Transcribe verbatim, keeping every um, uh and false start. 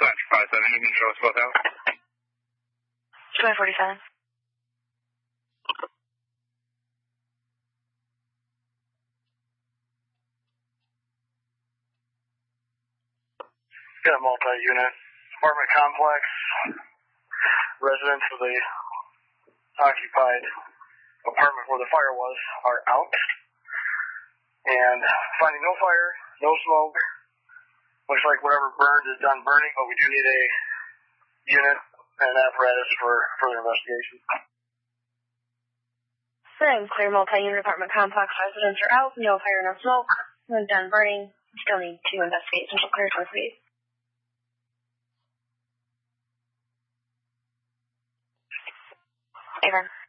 Dispatch five seven, you can show us both out. two forty-seven. Got a multi-unit apartment complex. Residents of the occupied apartment where the fire was are out. And finding no fire, no smoke. Looks like whatever burned is done burning, but we do need a unit and apparatus for further investigation. Same, clear multi-unit apartment complex. Residents are out, no fire, no smoke. When done burning, still need to investigate central clear for speed. Over.